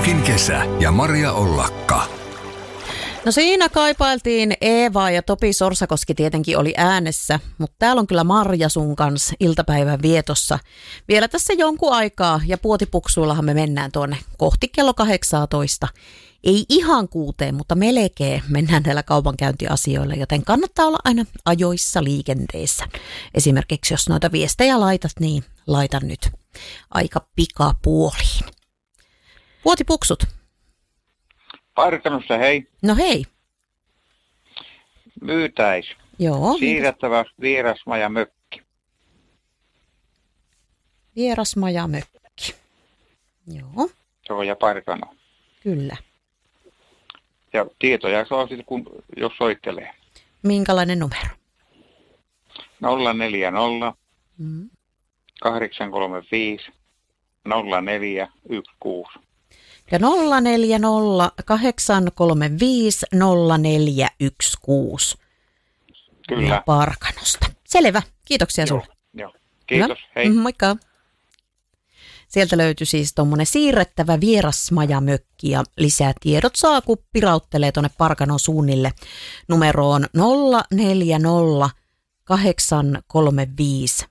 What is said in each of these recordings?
Stukin kesä ja Maria Ollakka. No siinä kaipailtiin Eevaa ja Topi Sorsakoski tietenkin oli äänessä, mutta täällä on kyllä Marja sun kanssa iltapäivän vietossa. Vielä tässä jonkun aikaa ja puotipuksuillahan me mennään tuonne kohti kello 18. Ei ihan 6, mutta melkein mennään näillä kaupankäyntiasioilla, joten kannattaa olla aina ajoissa liikenteessä. Esimerkiksi jos noita viestejä laitat, niin laita nyt aika pikapuoliin. Puotipuksut. Parkanossa, hei. No hei. Myytäis. Joo. Siirrettävä vierasmajamökki. Vierasmajamökki. Joo. Se on ja Parkano. Kyllä. Ja tietoja saa sitten, jos soittelee. Minkälainen numero? 040 835 0416. Ja 040 835 0416. Kyllä. Ja Parkanosta. Selvä. Kiitoksia sinulle. Joo. Kiitos. Hyvä. Hei. Moikka. Sieltä löytyi siis tuommoinen siirrettävä vierasmajamökki ja lisää tiedot saa, kun pirauttelee tuonne Parkanon suunnille numeroon 040 835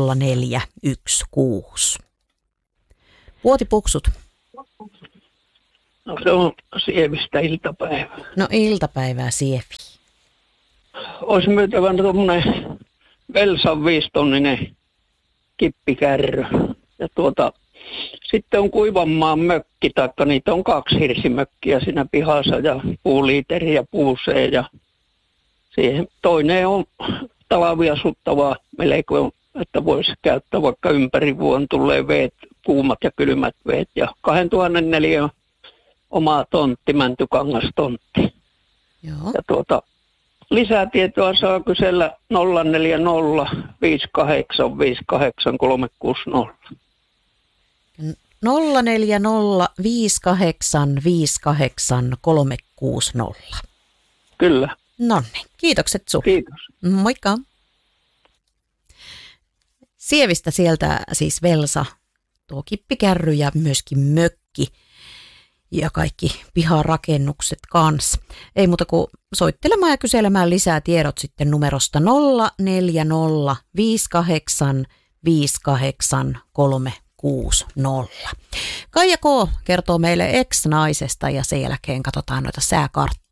0416. Puotipuksut. No se on Sievistä iltapäivä. No iltapäivää Sievi. Olisi myytävän tuommoinen Velsan 5-tonninen kippikärry. Ja sitten on Kuivanmaan mökki, taikka niitä on 2 hirsimökkiä siinä pihassa ja puuliiteri ja puusee. Ja siihen toinen on talviasuttavaa melkein, että voisi käyttää vaikka ympäri vuonna tulee veet, kuumat ja kylmät veet. Ja 2004 oma tontti, Mäntykangas-tontti. Joo. Ja lisätietoa saa kysellä 040 58 58 360. 040 58 58 360. Kyllä. Noniin, kiitokset sinulle. Kiitos. Moikka. Sievistä sieltä siis Velsa, tuo kippikärry ja myöskin mökki ja kaikki piharakennukset kanssa. Ei muuta kuin soittelemaan ja kyselemään lisää tiedot sitten numerosta 040 58 58 360. Kaija K. kertoo meille ex-naisesta ja sen jälkeen katsotaan noita sääkarttoja.